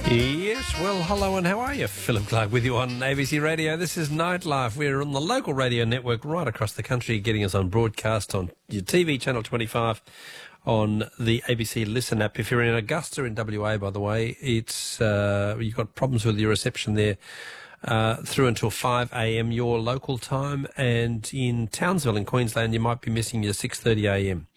Yes, well, hello and how are you? Philip Clark with you on ABC Radio. This is Nightlife. We're on the local radio network right across the country, getting us on broadcast on your TV, Channel 25, on the ABC Listen app. If you're in Augusta in WA, by the way, it's you've got problems with your reception there through until 5 a.m. your local time, and in Townsville in Queensland you might be missing your 6:30 a.m.